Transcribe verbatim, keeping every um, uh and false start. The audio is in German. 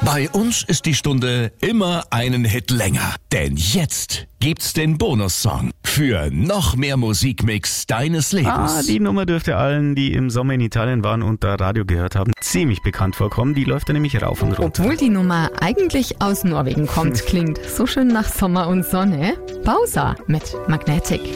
Bei uns ist die Stunde immer einen Hit länger. Denn jetzt gibt's den Bonussong für noch mehr Musikmix deines Lebens. Ah, die Nummer dürfte allen, die im Sommer in Italien waren und da Radio gehört haben, ziemlich bekannt vorkommen. Die läuft da nämlich rauf und runter. Obwohl die Nummer eigentlich aus Norwegen kommt, klingt so schön nach Sommer und Sonne. Bowser mit Magnetic.